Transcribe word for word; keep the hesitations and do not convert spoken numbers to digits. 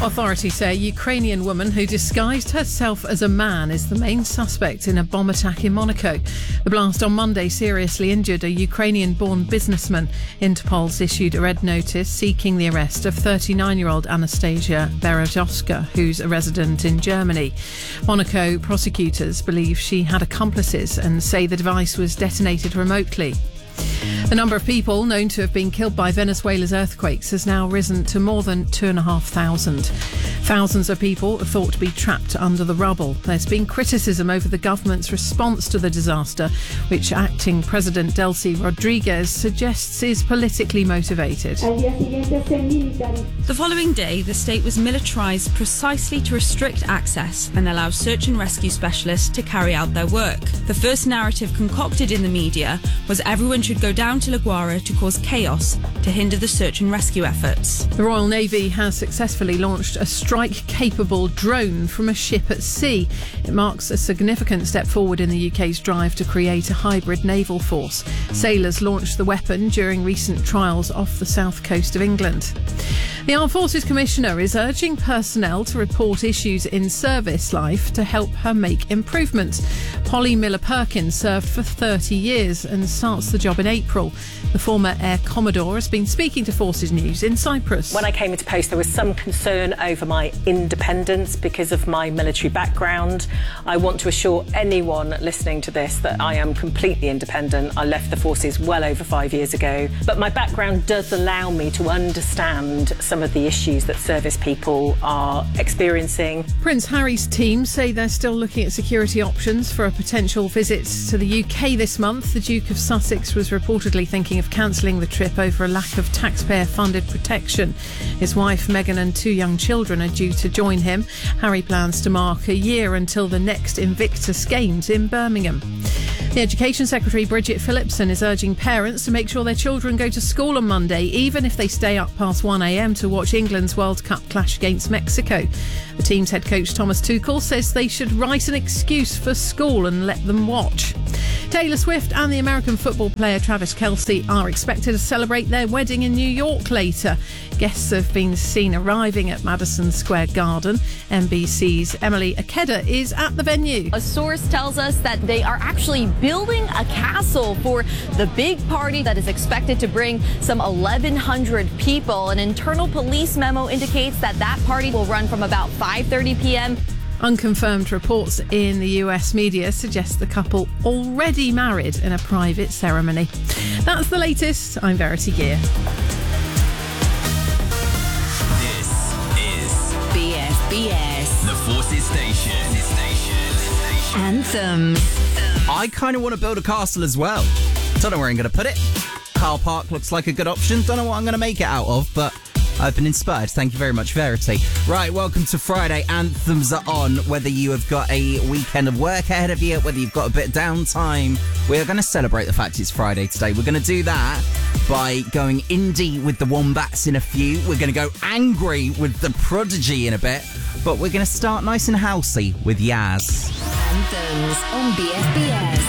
Authorities say a Ukrainian woman who disguised herself as a man is the main suspect in a bomb attack in Monaco. The blast on Monday seriously injured a Ukrainian-born businessman. Interpol's issued a red notice seeking the arrest of thirty-nine-year-old Anastasia Berezovska, who's a resident in Germany. Monaco prosecutors believe she had accomplices and say the device was detonated remotely. The number of people known to have been killed by Venezuela's earthquakes has now risen to more than two and a half thousand. Thousands of people are thought to be trapped under the rubble. There's been criticism over the government's response to the disaster, which acting President Delcy Rodriguez suggests is politically motivated. The following day, the state was militarised precisely to restrict access and allow search and rescue specialists to carry out their work. The first narrative concocted in the media was everyone should go down to La Guaira to cause chaos to hinder the search and rescue efforts. The Royal Navy has successfully launched a strike-capable drone from a ship at sea. It marks a significant step forward in the U K's drive to create a hybrid naval force. Sailors launched the weapon during recent trials off the south coast of England. The Armed Forces Commissioner is urging personnel to report issues in service life to help her make improvements. Polly Miller-Perkins served for thirty years and starts the job in April. The former Air Commodore has been speaking to Forces News in Cyprus. When I came into post, there was some concern over my independence because of my military background. I want to assure anyone listening to this that I am completely independent. I left the forces well over five years ago, but my background does allow me to understand some of the issues that service people are experiencing. Prince Harry's team say they're still looking at security options for a potential visit to the U K this month. The Duke of Sussex was reportedly thinking of cancelling the trip over a lack of taxpayer-funded protection. His wife Meghan and two young children are due to join him. Harry plans to mark a year until the next Invictus Games in Birmingham. The Education Secretary Bridget Phillipson is urging parents to make sure their children go to school on Monday, even if they stay up past one a.m. to watch England's World Cup clash against Mexico. The team's head coach Thomas Tuchel says they should write an excuse for school and let them watch. Taylor Swift and the American football player Travis Kelce are expected to celebrate their wedding in New York later. Guests have been seen arriving at Madison Square Garden. N B C's Emily Akeda is at the venue. A source tells us that they are actually building a castle for the big party that is expected to bring some eleven hundred people. An internal police memo indicates that that party will run from about five thirty p.m. Unconfirmed reports in the U S media suggest the couple already married in a private ceremony. That's the latest. I'm Verity Gear. This is B S B S, the Forces Station. Anthems. I kind of want to build a castle as well. Don't know where I'm going to put it. Car park looks like a good option. Don't know what I'm going to make it out of, but I've been inspired. Thank you very much, Verity. Right, welcome to Friday. Anthems are on. Whether you have got a weekend of work ahead of you, whether you've got a bit of downtime, we're going to celebrate the fact it's Friday today. We're going to do that by going indie with the Wombats in a few. We're going to go angry with the Prodigy in a bit. But we're going to start nice and housey with Yaz. Anthems on B S B S.